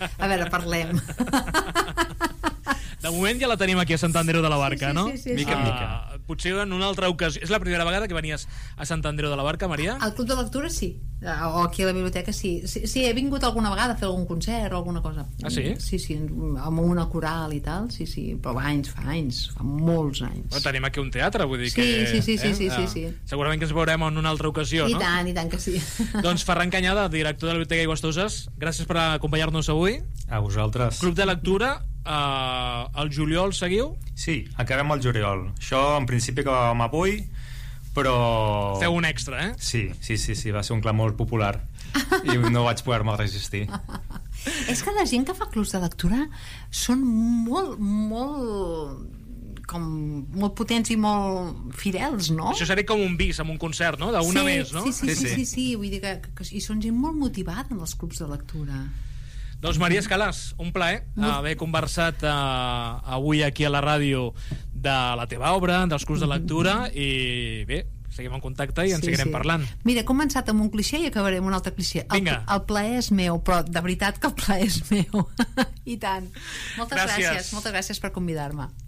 A veure, parlem. De moment ja la tenim aquí a Sant Andreu de la Barca, no? Sí. Mica en mica. Potser en una altra ocasió. És la primera vegada que venies a Sant Andreu de la Barca, Maria? Al Club de Lectura sí, o aquí a la biblioteca sí, he vingut alguna vegada a fer algun concert o alguna cosa. Ah, sí? Sí, amb una coral i tal, sí, però fa anys, fa molts anys. Però tenim aquí un teatre, vull dir sí, que... Sí. Segurament que ens veurem en una altra ocasió, no? I tant que sí. Doncs Ferran Canyada, director de la Biblioteca Aigües Toses, gràcies per acompanyar-nos avui. A vosaltres. Club de lectura, el juliol seguiu? Sí, acabem el juliol. Això en principi acabàvem avui, però... Feu un extra, eh? Sí, va ser un clamor popular i no vaig poder-me resistir. És que la gent que fa clubs de lectura són molt potents i molt fidels, no? Això seria com un bis amb un concert, no? D'una més, no? Sí, vull dir que i són gent molt motivada en els clubs de lectura. Doncs Maria Escalàs, un plaer haver conversat avui aquí a la ràdio de la teva obra, dels clubs de lectura, i bé, seguim en contacte i en seguirem parlant. Mira, he començat amb un clixé i acabaré amb un altre clixé. El plaer és meu, però de veritat que el plaer és meu. I tant. Moltes gràcies per convidar-me.